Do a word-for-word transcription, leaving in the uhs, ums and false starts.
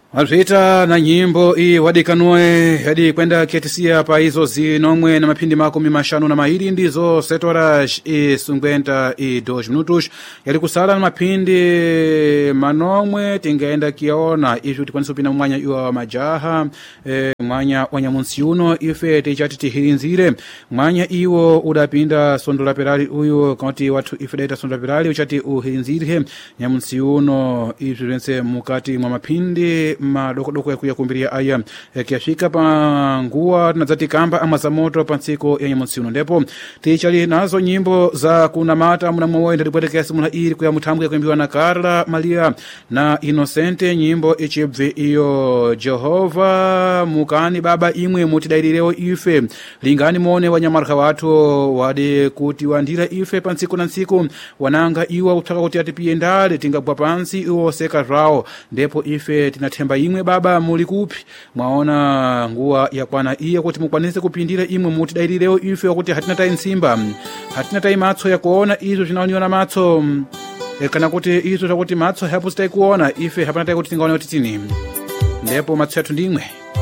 Alvita na nyimbo i wadikanue hadi kwenda kiatisia pa hizo zinomwe na mapindi makumi mashanu na mahiri ndizo setoras i sungwenta i dos minutos yali kusala na mapindi manomwe tingaenda kiaona isu tikwanisa upina mwanya iwa majaha e, mwanya wanyamunsi uno ife tichati tihirinzire mwanya iwo udapinda sondola perali uyu kanti watu ife daita sondola perali uchati uhirinzire nyamunsi uno isu rense mukati mwa mapindi madokodoko ya kuyakumbiria aya yakiafika pa nguwa tunazati kamba ama za moto pa ntsiko ya nyamunsi uno ndipo tichali nazo nyimbo za kunamata muna mwawe ndalipwete kiasi muna iri kuya mutambu ya kuimbiwa na Carla Maria na Innocente nyimbo ichibve iyo Jehova mukani baba imwe mutidaireo ife lingani mone wanyamarka watu wade kuti wandira ife pa ntsiko na ntsiko wananga iwa utaka kuti atipie ndale tingabwa pansi iwo seka rao ndipo ife tinathemba imwe baba muli kupi mwaona nguwa ya kwana iya kuti mukwanise kupindira imwe mutidaireo ife wakuti hatina tai nsimba hatina tai matso ya kuona izo zinaoniona matso e, kana kuti izo zakuti matso hapo sitai kuona ife hapana tai kuti tingaona kuti tini ndipo matso yatu ndimwe